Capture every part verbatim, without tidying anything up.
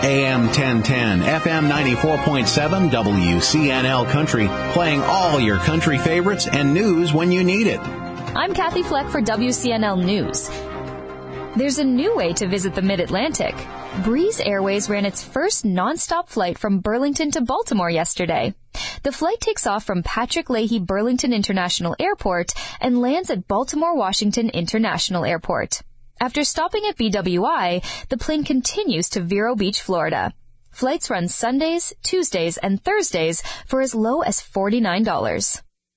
A M ten ten, F M ninety-four point seven, W C N L Country, playing all your country favorites and news when you need it. I'm Kathy Fleck for W C N L News. There's a new way to visit the Mid-Atlantic. Breeze Airways ran its first nonstop flight from Burlington to Baltimore yesterday. The flight takes off from Patrick Leahy Burlington International Airport and lands at Baltimore Washington International Airport. After stopping at B W I, the plane continues to Vero Beach, Florida. Flights run Sundays, Tuesdays, and Thursdays for as low as forty-nine dollars.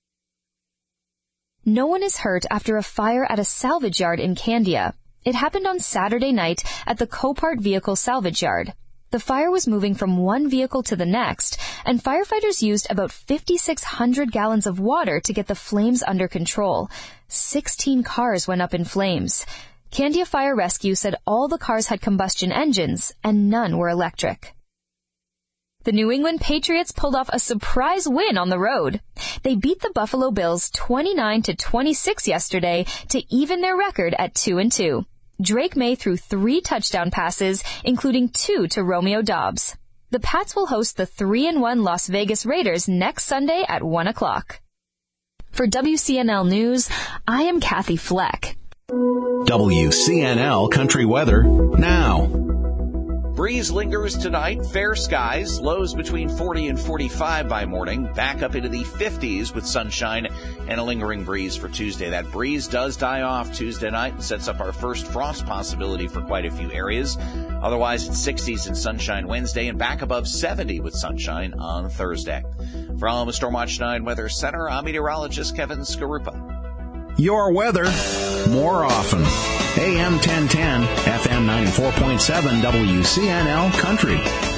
No one is hurt after a fire at a salvage yard in Candia. It happened on Saturday night at the Copart Vehicle Salvage Yard. The fire was moving from one vehicle to the next, and firefighters used about fifty-six hundred gallons of water to get the flames under control. sixteen cars went up in flames. Candia Fire Rescue said all the cars had combustion engines and none were electric. The New England Patriots pulled off a surprise win on the road. They beat the Buffalo Bills twenty-nine to twenty-six yesterday to even their record at two and two. Drake May threw three touchdown passes, including two to Romeo Doubs. The Pats will host the three and one Las Vegas Raiders next Sunday at one o'clock. For W C N L News, I am Kathy Fleck. W C N L Country Weather now. Breeze lingers tonight, fair skies, lows between forty and forty-five by morning, back up into the fifties with sunshine and a lingering breeze for Tuesday. That breeze does die off Tuesday night and sets up our first frost possibility for quite a few areas. Otherwise, it's sixties and sunshine Wednesday and back above seventy with sunshine on Thursday. From Stormwatch nine Weather Center, I'm meteorologist Kevin Skarupa. Your weather, more often. A M ten ten, F M ninety-four point seven, W C N L Country.